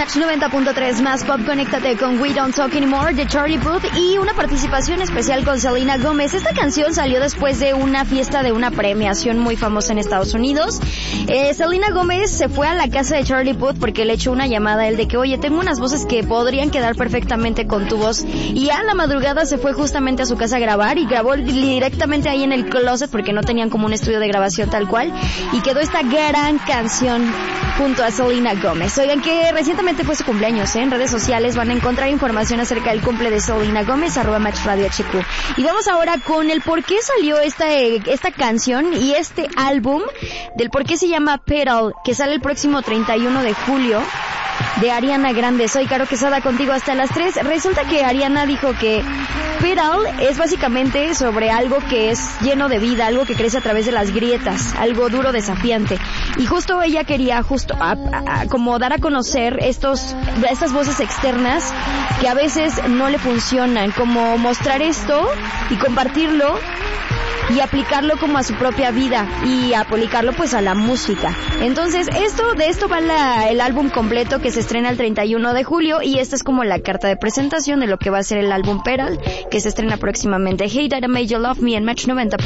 Match 90.3 más pop, conéctate con We Don't Talk Anymore de Charlie Puth y una participación especial con Selena Gomez. Esta canción salió después de una fiesta de una premiación muy famosa en Estados Unidos. Selena Gomez se fue a la casa de Charlie Puth porque le echó una llamada a él de que, oye, tengo unas voces que podrían quedar perfectamente con tu voz. Y a la madrugada se fue justamente a su casa a grabar y grabó directamente ahí en el closet porque no tenían como un estudio de grabación tal cual. Y quedó esta gran canción junto a Selena Gomez. Oigan, que recientemente fue su cumpleaños, En redes sociales van a encontrar información acerca del cumple de Selena Gomez, @MatchRadioHQ. Y vamos ahora con el por qué salió esta canción y este álbum, del por qué se llama Petal, que sale el próximo 31 de julio, de Ariana Grande. Soy Caro Quesada, contigo hasta las 3. Resulta que Ariana dijo que Petal es básicamente sobre algo que es lleno de vida, algo que crece a través de las grietas, algo duro, desafiante. Y justo ella quería como dar a conocer estas voces externas que a veces no le funcionan, como mostrar esto y compartirlo y aplicarlo como a su propia vida y aplicarlo pues a la música. Entonces de esto va el álbum completo que se estrena el 31 de julio y esta es como la carta de presentación de lo que va a ser el álbum Petal, que se estrena próximamente. Hey, That I Made You Love Me en Match 90.